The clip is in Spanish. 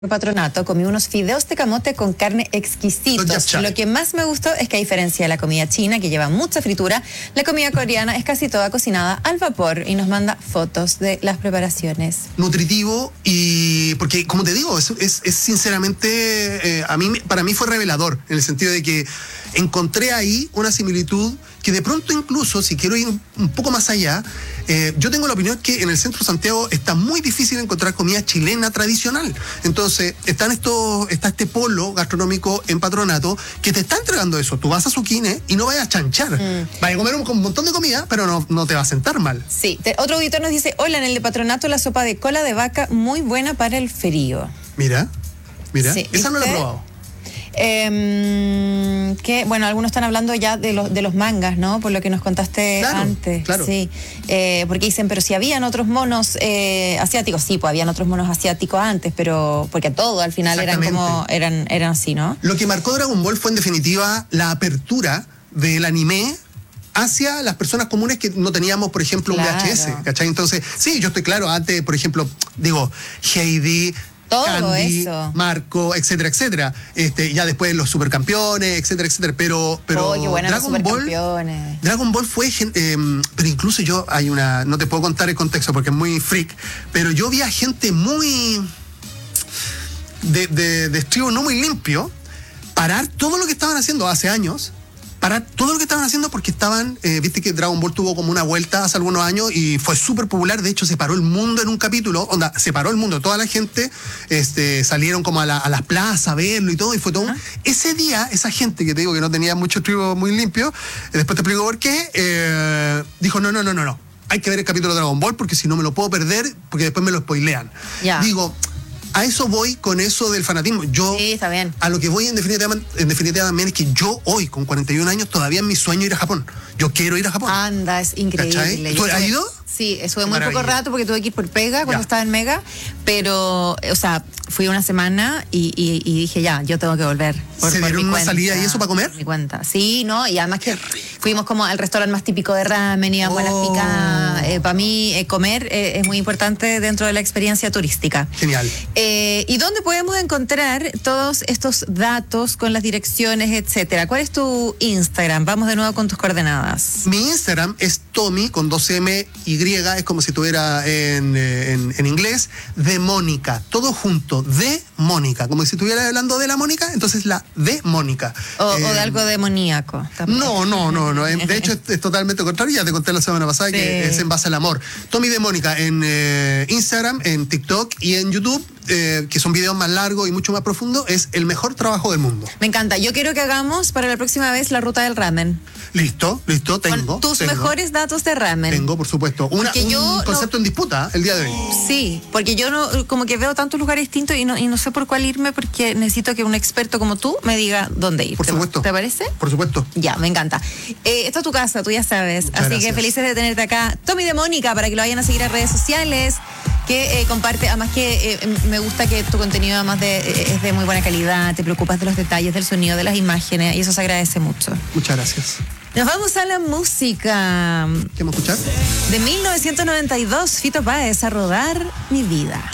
Patronato, comí unos fideos de camote con carne exquisitos. Lo que más me gustó es que, a diferencia de la comida china, que lleva mucha fritura, la comida coreana es casi toda cocinada al vapor y nos manda fotos de las preparaciones. Nutritivo y porque, como te digo, es sinceramente, para mí fue revelador, en el sentido de que encontré ahí una similitud que de pronto, incluso, si quiero ir un poco más allá, yo tengo la opinión que en el centro de Santiago está muy difícil encontrar comida chilena tradicional. Entonces, está este polo gastronómico en Patronato que te está entregando eso. Tú vas a Suquine y no vayas a chanchar. Vas a comer un montón de comida, pero no te va a sentar mal. Sí. Otro auditor nos dice: hola, en el de Patronato la sopa de cola de vaca muy buena para el frío. Mira. Sí, esa no la he probado. Que bueno, algunos están hablando ya de los mangas, ¿no? Por lo que nos contaste antes. Claro. Sí, porque dicen, pero si habían otros monos asiáticos. Sí, pues habían otros monos asiáticos antes, pero porque todo al final eran así, ¿no? Lo que marcó Dragon Ball fue en definitiva la apertura del anime hacia las personas comunes que no teníamos, por ejemplo, un VHS, ¿cachai? Entonces, sí, yo estoy claro, antes, por ejemplo, Heidi, todo Candy, eso. Marco, etcétera, etcétera. Ya después los supercampeones, etcétera, etcétera. Pero qué buena Dragon Ball fue, pero incluso yo no te puedo contar el contexto porque es muy freak, pero yo vi a gente muy de estribo no muy limpio parar todo lo que estaban haciendo hace años. Para todo lo que estaban haciendo porque viste que Dragon Ball tuvo como una vuelta hace algunos años y fue súper popular. De hecho, se paró el mundo en un capítulo, se paró el mundo, toda la gente salieron como a las plazas a verlo y todo, y fue todo. Ese día, esa gente que te digo que no tenía mucho trigo muy limpio, después te explico por qué, dijo, no, hay que ver el capítulo de Dragon Ball porque si no me lo puedo perder, porque después me lo spoilean. Digo, a eso voy con eso del fanatismo. Sí, está bien. A lo que voy en definitiva también es que yo hoy, con 41 años, todavía es mi sueño ir a Japón. Yo quiero ir a Japón. Anda, es increíble. ¿Tú has ido? Sí, estuve muy poco rato porque tuve que ir por pega cuando estaba en Mega, pero, o sea, fui una semana y dije, yo tengo que volver. ¿Se dieron una salida y eso para comer? Por mi cuenta. Sí, ¿no? Y además que fuimos como al restaurante más típico de ramen, íbamos a las picadas. Para mí, comer es muy importante dentro de la experiencia turística. Genial. ¿Y dónde podemos encontrar todos estos datos con las direcciones, etcétera? ¿Cuál es tu Instagram? Vamos de nuevo con tus coordenadas. Mi Instagram es Tommy con 2M y, es como si tuviera en inglés, de Mónica, todo junto, de Mónica, como si estuviera hablando de la Mónica, entonces la de Mónica. O de algo demoníaco. No, de hecho es totalmente contrario, ya te conté la semana pasada que es en base al amor. Tommy de Mónica en Instagram, en TikTok y en YouTube, que son videos más largos y mucho más profundos, es el mejor trabajo del mundo. Me encanta, yo quiero que hagamos para la próxima vez la ruta del ramen. Listo, tengo. Con tus mejores datos de ramen. Tengo, por supuesto. Un concepto en disputa el día de hoy. Sí, porque yo como que veo tantos lugares distintos y no sé por cuál irme porque necesito que un experto como tú me diga dónde ir. Por supuesto. ¿Te parece? Por supuesto. Ya, me encanta. Esta es tu casa, tú ya sabes. Muchas gracias. Que felices de tenerte acá. Tommy de Mónica, para que lo vayan a seguir en redes sociales, que comparte, además que me gusta que tu contenido además es de muy buena calidad, te preocupas de los detalles, del sonido, de las imágenes, y eso se agradece mucho. Muchas gracias. Nos vamos a la música. ¿Qué vamos a escuchar? De 1992, Fito Páez, A Rodar Mi Vida.